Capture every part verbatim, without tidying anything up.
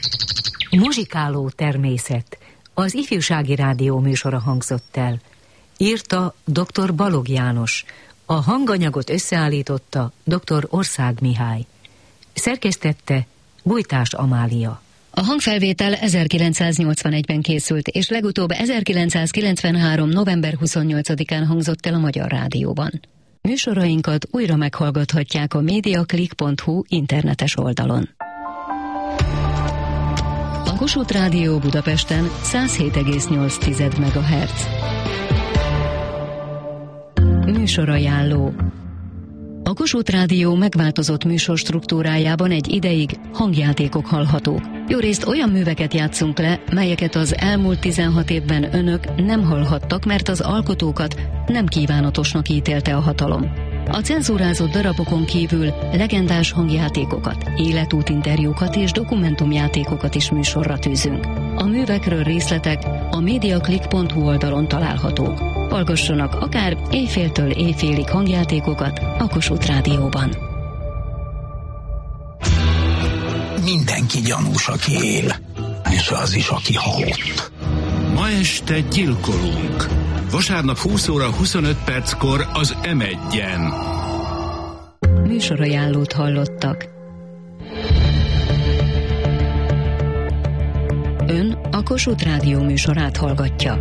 Muzsikáló természet. Az Ifjúsági Rádió műsora hangzott el. Írta dr. Balog János. A hanganyagot összeállította dr. Ország Mihály. Szerkesztette Bújtás Amália. A hangfelvétel ezerkilencszáznyolcvanegyben készült, és legutóbb ezerkilencszázkilencvenhárom. november huszonnyolcadikán hangzott el a Magyar Rádióban. Műsorainkat újra meghallgathatják a mediaclick pont hu internetes oldalon. A Kossuth Rádió Budapesten száz hét egész nyolc megahertz. Műsorajánló. A Kossuth Rádió megváltozott műsorstruktúrájában egy ideig hangjátékok hallhatók. Jórészt olyan műveket játszunk le, melyeket az elmúlt tizenhat évben önök nem hallhattak, mert az alkotókat nem kívánatosnak ítélte a hatalom. A cenzúrázott darabokon kívül legendás hangjátékokat, életútinterjúkat és dokumentumjátékokat is műsorra tűzünk. A művekről részletek a mediaclick pont hu oldalon találhatók. Hallgassanak akár éjféltől éjfélig hangjátékokat a Kossuth Rádióban. Mindenki gyanús, aki él, és az is, aki halott. Ma este gyilkolunk. Vasárnap húsz óra huszonöt perckor az em egyen. Műsorajánlót hallottak. Ön a Kossuth Rádió műsorát hallgatja.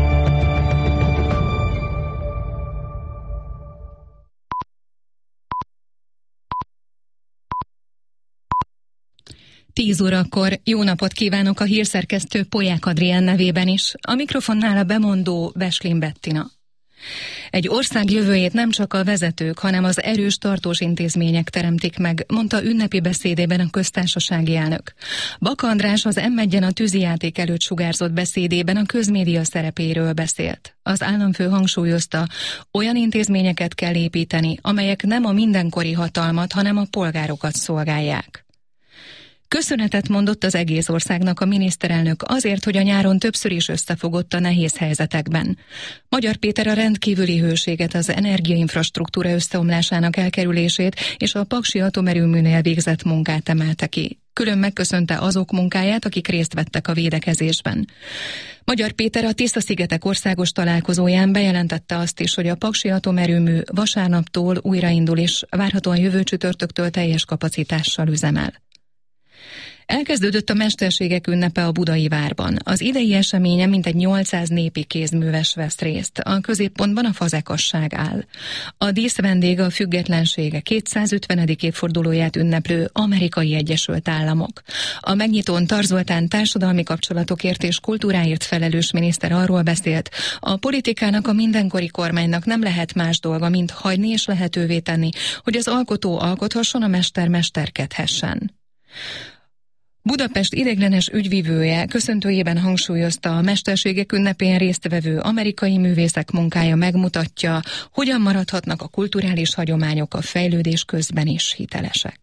tíz órakor jó napot kívánok a hírszerkesztő Polyák Adrián nevében is. A mikrofonnál a bemondó Beslin Bettina. Egy ország jövőjét nem csak a vezetők, hanem az erős tartós intézmények teremtik meg, mondta ünnepi beszédében a köztársasági elnök. Baka András az em egyen a tűzijáték előtt sugárzott beszédében a közmédia szerepéről beszélt. Az államfő hangsúlyozta, olyan intézményeket kell építeni, amelyek nem a mindenkori hatalmat, hanem a polgárokat szolgálják. Köszönetet mondott az egész országnak a miniszterelnök azért, hogy a nyáron többször is összefogott a nehéz helyzetekben. Magyar Péter a rendkívüli hőséget, az energiainfrastruktúra összeomlásának elkerülését és a paksi atomerőműnél végzett munkát emelte ki. Külön megköszönte azok munkáját, akik részt vettek a védekezésben. Magyar Péter a Tisza-szigetek országos találkozóján bejelentette azt is, hogy a paksi atomerőmű vasárnaptól újraindul és várhatóan jövő csütörtöktől teljes kapacitással üzemel. Elkezdődött a mesterségek ünnepe a Budai Várban. Az idei eseményen mintegy nyolcszáz népi kézműves vesz részt. A középpontban a fazekasság áll. A díszvendég a függetlensége kétszázötvenedik évfordulóját ünneplő Amerikai Egyesült Államok. A megnyitón Tar Zoltán társadalmi kapcsolatokért és kultúráért felelős miniszter arról beszélt, a politikának, a mindenkori kormánynak nem lehet más dolga, mint hagyni és lehetővé tenni, hogy az alkotó alkothasson, a mester mesterkedhessen. Budapest ideiglenes ügyvivője köszöntőjében hangsúlyozta, a mesterségek ünnepén résztvevő amerikai művészek munkája megmutatja, hogyan maradhatnak a kulturális hagyományok a fejlődés közben is hitelesek.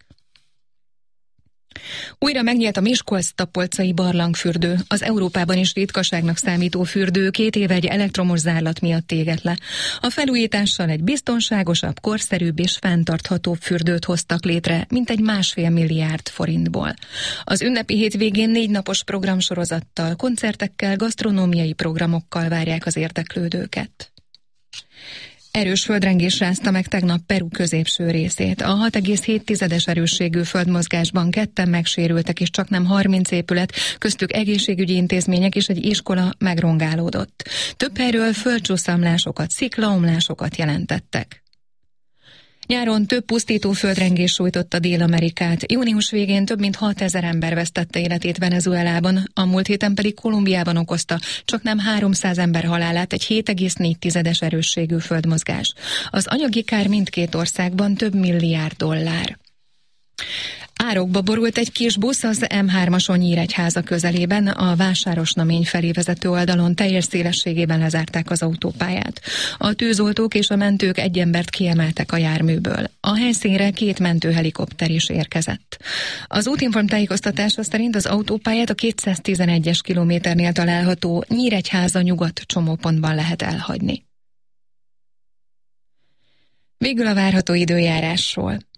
Újra megnyílt a Miskolc-Tapolcai barlangfürdő. Az Európában is ritkaságnak számító fürdő két éve egy elektromos zárlat miatt égett le. A felújítással egy biztonságosabb, korszerűbb és fenntarthatóbb fürdőt hoztak létre, mintegy másfél milliárd forintból. Az ünnepi hétvégén négy napos programsorozattal, koncertekkel, gasztronómiai programokkal várják az érdeklődőket. Erős földrengés rázta meg tegnap Peru középső részét. A hat egész hét tized erősségű földmozgásban ketten megsérültek, és csaknem harminc épület, köztük egészségügyi intézmények és egy iskola megrongálódott. Több helyről földcsúszamlásokat, sziklaomlásokat jelentettek. Nyáron több pusztító földrengés sújtotta Dél-Amerikát. Június végén több mint hatezer ember vesztette életét Venezuelában, a múlt héten pedig Kolumbiában okozta csaknem háromszáz ember halálát egy hét egész négy tizedes erősségű földmozgás. Az anyagi kár mindkét országban több milliárd dollár. Árokba borult egy kis busz az em hármason Nyíregyháza közelében, a Vásárosnamény felé vezető oldalon teljes szélességében lezárták az autópályát. A tűzoltók és a mentők egy embert kiemeltek a járműből. A helyszínre két mentőhelikopter is érkezett. Az Útinform tájékoztatása szerint az autópályát a kétszáztizenegyes kilométernél található Nyíregyháza nyugat csomópontban lehet elhagyni. Végül a várható időjárásról.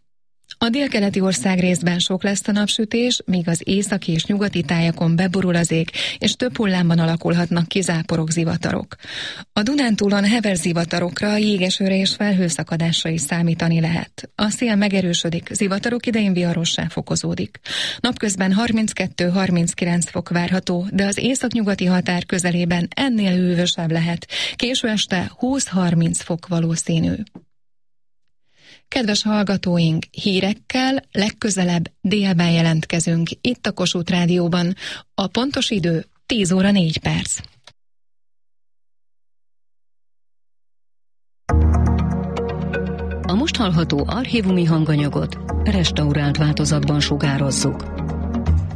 A délkeleti országrészben sok lesz a napsütés, míg az északi és nyugati tájakon beborul az ég, és több hullámban alakulhatnak ki záporok, zivatarok. A Dunántúlon heves zivatarokra, jégesőre és felhőszakadásra is számítani lehet. A szél megerősödik, zivatarok idején viharossá fokozódik. Napközben harminckettő-harminckilenc fok várható, de az északnyugati határ közelében ennél hűvösebb lehet. Késő este húsz-harminc fok valószínű. Kedves hallgatóink, hírekkel legközelebb délben jelentkezünk itt a Kossuth Rádióban. A pontos idő tíz óra négy perc. A most hallható archívumi hanganyagot restaurált változatban sugározzuk.